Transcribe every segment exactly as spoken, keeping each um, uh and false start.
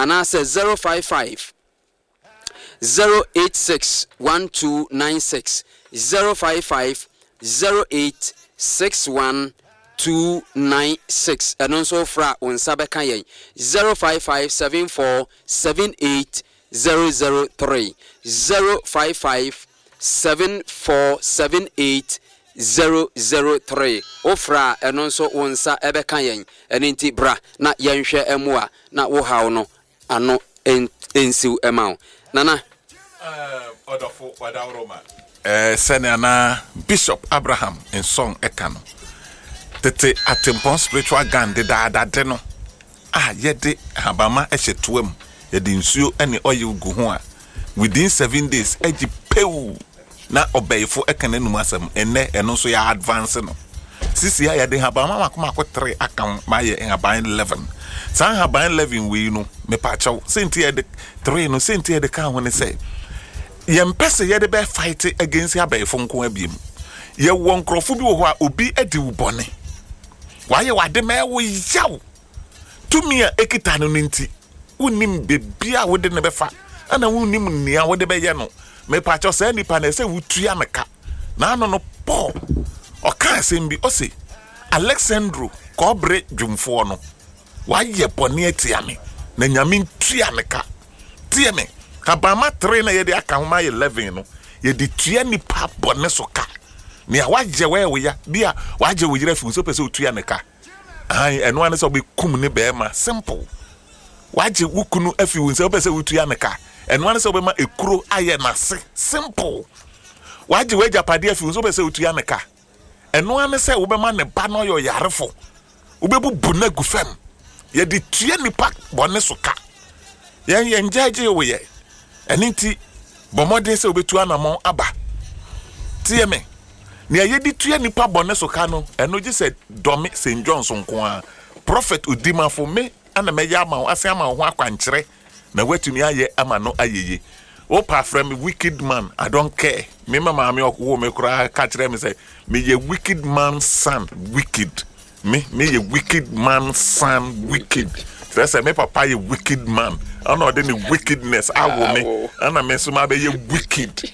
anase zero five five zero eight six one two nine six zero five five zero eight six one two nine six and also fra on sabeka zero five five seven four seven eight zero zero three zero five five seven four seven eight zero zero three ofra and also on sa ebeka yen enti bra na yenhwe emwa na wo hawo no ano ensiw emao nana uh odofo wadawroma eh senana Bishop Abraham in song ekano tete atempon spiritual gang de da de no ah yede habama ehyetuam yede nsuo ene oye gu ho a within seven days egi pew na obeyfo ekane num asem ene eno so ya advance no sisi ya yede habama makoma ko three akam maye haban eleven san haban eleven we no me pa chaw senti yede three no senti yede kan ho ne say yempese yede be fight against abeyfo nko abiem ye won krofo bi wo ho a obi edi wo bone waye wade me wo yaw tumi a ekita no nti wonim bebia wode ne befa ana wonim nia wode be ye no me pa cho say nipa na say wutua meka na ano no Paul o ka sembi o se Alexandro kobre dwumfo no waye bone atia me na nyame ntua meka tie me kabama three na ye de aka homa eleven no ye de tua nipa bone so ka ni awaje we ya bia waje wo yira fi so pese otua neka ai eno ane so be kum ne be ma simple waje wukunu afi wo so pese otua neka eno ane so be ma ekuro aye na se simple waje we japade afi wo so pese otua neka eno ane se wo be ma ne ba no yo yarefo wo be bubu na gufem ye de tua nipa bone so ka yen yen jaje wo ye eninti bomode se wo be tua na mon aba tie me ni ayedi tuya nipa bone so ka no eno ji said domi Saint Johnson ko a prophet udima for me ana me ya ma ase ama ho akwankyere na watumi aye ama no ayeye o pa from wicked man I don't care me mama me wo me kura ka kire me say me ye wicked man son wicked me me ye wicked man son wicked so say me papa ye wicked man ana de ni wickedness awo me ana me so ma be ye wicked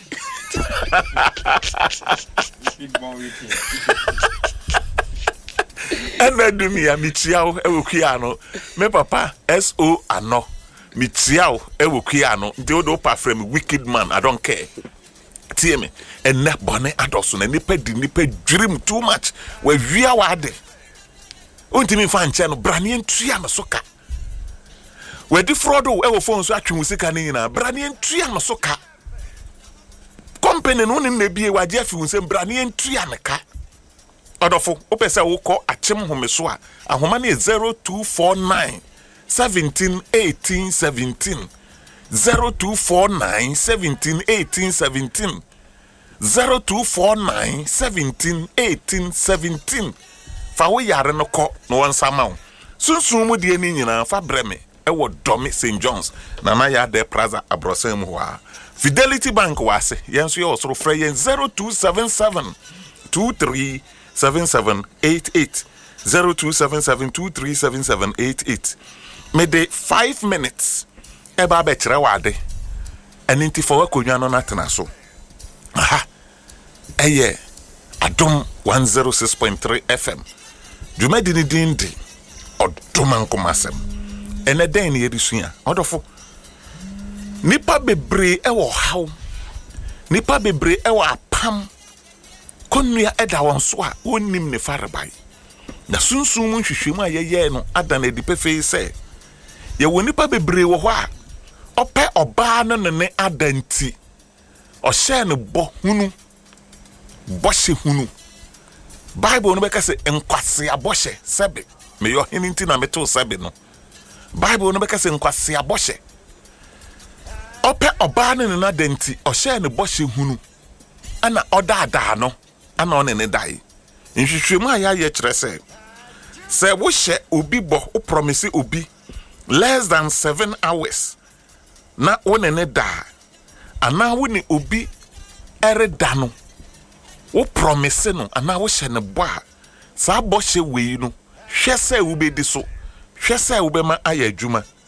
Ena dumia mitiao ewukia no me papa S O ano mitiao ewukia no nti odo pa from wicked man I don't care tie me ena bone adoso na nipa di nipa dream too much we wia wade onti mi fa nche no brane ntua no soka we di frodo ewo phone so atwe musika ni nyina brane ntua no soka company no ne bie waje afi wo nsem bra ne ntua neka odofo opesa wo ko achem homeso a ahoma ne zero two four nine seventeen eighteen seventeen zero two four nine seventeen eighteen seventeen zero two four nine seventeen eighteen seventeen fa wo yare no ko no wansama wo sunsun mu de ni nyina fa breme e wo domi Saint John's na na ya de plaza abrosem ho a Fidelity Bank wase yenso ye osoro fra yen zero two seven seven two three seven seven eight eight zero two seven seven two three seven seven eight eight me de five minutes e ba be kire wade eninti fo wakonwa no natena so aha eye adom one oh six point three F M dwumadi ni dindi odom ankomasem ene den ye risua odofo nipa bebre ewo haw nipa bebre ewo apam konua eda won so a wonim ne farebai na sunsun mu hwehwemu ayeye no adana edipe fei se ye wo nipa bebre wo ho a ope oba no ne adanti o hye ne bo hunu bo hye hunu Bible no be ka se enkwase abohye sebe me yo hininti na meto sebe no Bible no be ka se enkwase abohye ope oba ne na denti o hye ne bohye hunu ana odada no ana one ne dai nhwehwemu aya ye kire se se wo hye obi bo o promise obi less than seven hours na one ne da ana wo ne obi ere da no wo promise no ana wo hye ne bo a sa bohye wei no hwe se wo be di so hwe se wo be ma aya adwuma